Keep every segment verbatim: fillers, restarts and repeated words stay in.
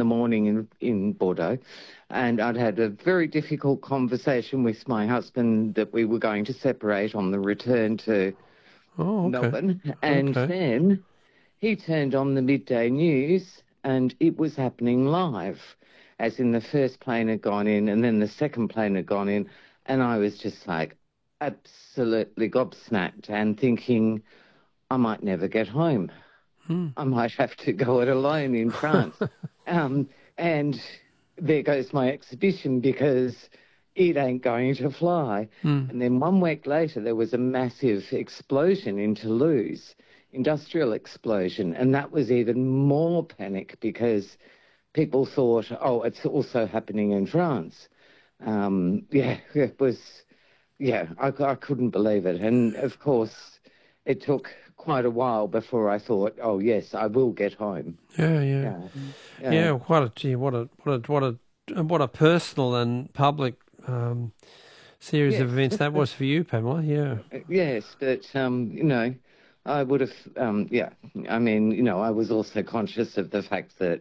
the morning in, in Bordeaux, and I'd had a very difficult conversation with my husband that we were going to separate on the return to oh, okay. Melbourne. And okay. then he turned on the midday news and it was happening live, as in the first plane had gone in and then the second plane had gone in. And I was just like absolutely gobsmacked and thinking, I might never get home. Hmm. I might have to go it alone in France. um, and there goes my exhibition because it ain't going to fly. Hmm. And then one week later, there was a massive explosion in Toulouse, industrial explosion. And that was even more panic because people thought, oh, it's also happening in France. Um, yeah, it was, yeah, I, I couldn't believe it. And of course, it took quite a while before I thought, oh, yes, I will get home. Yeah, yeah. Yeah, yeah. yeah what a, gee, what a, what a, what a, what a personal and public um, series yes. of events that was for you, Pamela, yeah. Yes, but, um, you know, I would have, um, yeah, I mean, you know, I was also conscious of the fact that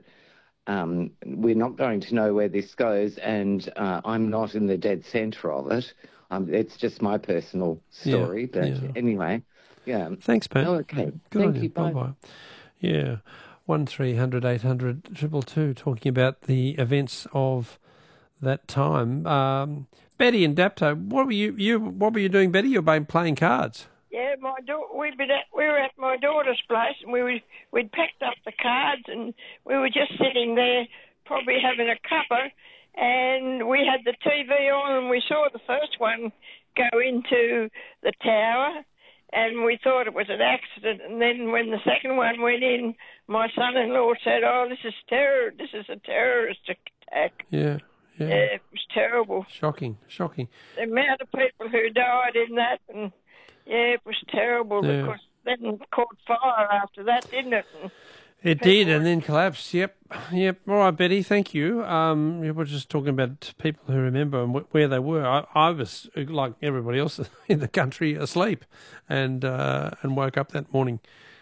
um, we're not going to know where this goes, and uh, I'm not in the dead centre of it. Um, it's just my personal story, yeah, but yeah. anyway, yeah. Thanks, Pam. Oh, okay. Good Thank on you. you. Bye. Bye-bye. Yeah. one three hundred eight hundred two two two, talking about the events of that time. Um, Betty and Dapto, what were you, you what were you doing, Betty? You've been playing cards. Yeah, my da- we'd been at, we were at my daughter's place, and we were, we'd packed up the cards, and we were just sitting there, probably having a cuppa, and we had the T V on, and we saw the first one go into the tower, and we thought it was an accident. And then when the second one went in, my son-in-law said, "Oh, this is terror. This is a terrorist attack." Yeah. Yeah. yeah, it was terrible. Shocking, shocking. The amount of people who died in that, and yeah, it was terrible. Yeah. Because then it caught fire after that, didn't it? And it did, and then collapsed. Yep, yep. All right, Betty, thank you. Um, we were just talking about people who remember and wh- where they were. I, I was, like everybody else in the country, asleep, and uh, and woke up that morning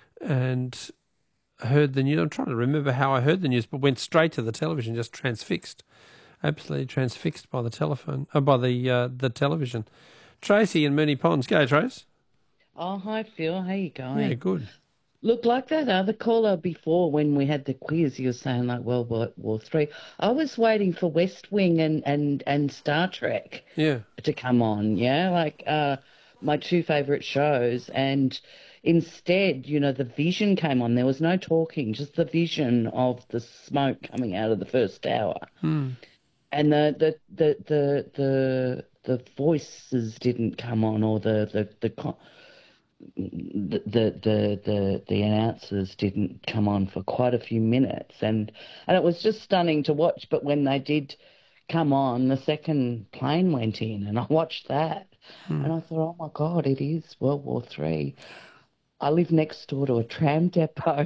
and heard the news. I'm trying to remember how I heard the news, but went straight to the television, just transfixed. Absolutely transfixed by the telephone, uh, by the uh, the television. Tracy in Moonee Ponds, go Trace. Oh, hi Phil, how you going? Yeah, good. Look, like that other caller before when we had the quiz, you were saying like World War, War Three. I was waiting for West Wing and, and, and Star Trek yeah. to come on, yeah, like uh, my two favourite shows, and instead, you know, the vision came on. There was no talking, just the vision of the smoke coming out of the first tower. Hmm. And the the, the the the the voices didn't come on, or the the the the the the, the announcers didn't come on for quite a few minutes, and and it was just stunning to watch. But when they did come on, the second plane went in, and I watched that, hmm. and I thought, oh my God, it is World War Three. I live next door to a tram depot.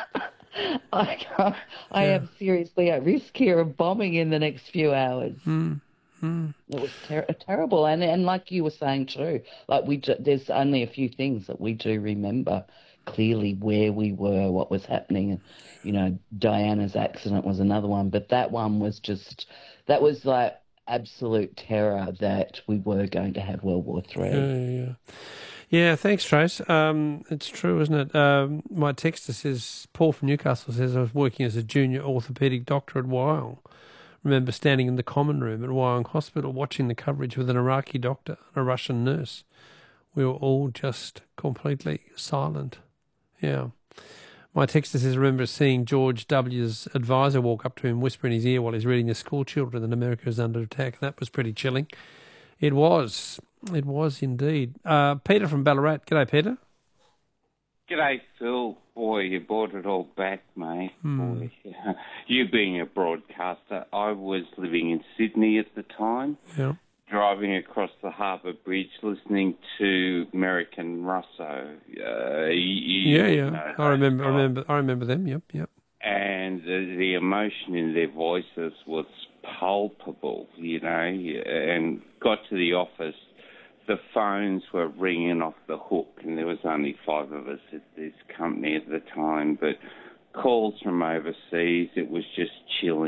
I, I yeah. am seriously at risk here of bombing in the next few hours. Mm, mm. It was ter- terrible, and and like you were saying too, like we do, there's only a few things that we do remember clearly where we were, what was happening, and you know Diana's accident was another one, but that one was just that was like absolute terror that we were going to have World War Three. Yeah, yeah. Yeah, thanks, Trace. Um, it's true, isn't it? Um, my texter says, Paul from Newcastle says, I was working as a junior orthopaedic doctor at Wyong. Remember standing in the common room at Wyong Hospital watching the coverage with an Iraqi doctor and a Russian nurse. We were all just completely silent. Yeah. My texter says, remember seeing George W.'s advisor walk up to him, whisper in his ear while he's reading the school children that America is under attack. That was pretty chilling. It was. It was indeed. Uh, Peter from Ballarat. G'day, Peter. G'day, Phil. Boy, you brought it all back, mate. Hmm. Boy, you being a broadcaster, I was living in Sydney at the time, yeah. driving across the Harbour Bridge, listening to Merrick and Russo. Uh, you, yeah, yeah. know, I remember. I remember. I remember them. Yep, yep. And the, the emotion in their voices was palpable, you know. And got to the office. The phones were ringing off the hook, and there was only five of us at this company at the time. But calls from overseas, it was just chilling.